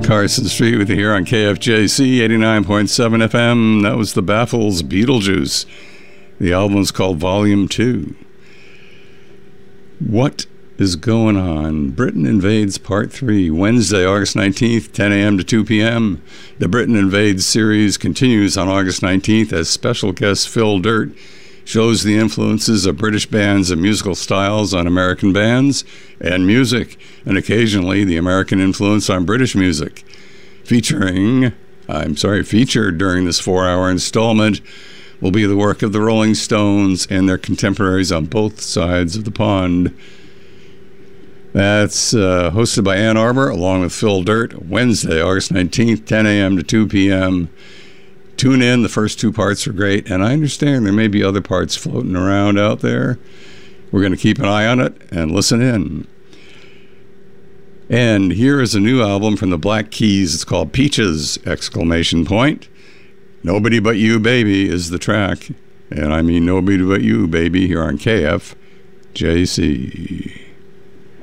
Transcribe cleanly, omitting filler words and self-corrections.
Carson Street with you here on KFJC 89.7 FM. That was the Baffles Beetlejuice. The album's called Volume 2. What is going on? Britain Invades Part 3, Wednesday, August 19th, 10 a.m. to 2 p.m. The Britain Invades series continues on August 19th as special guest Phil Dirt shows the influences of British bands and musical styles on American bands and music, and occasionally the American influence on British music. Featured during this 4-hour installment will be the work of the Rolling Stones and their contemporaries on both sides of the pond. That's hosted by Ann Arbor along with Phil Dirt, Wednesday, August 19th, 10 a.m. to 2 p.m. Tune in. The first two parts are great, and I understand there may be other parts floating around out there. We're going to keep an eye on it and listen in. And here is a new album from the Black Keys. It's called Peaches! Nobody But You, Baby is the track. And I mean Nobody But You, Baby, here on KFJC.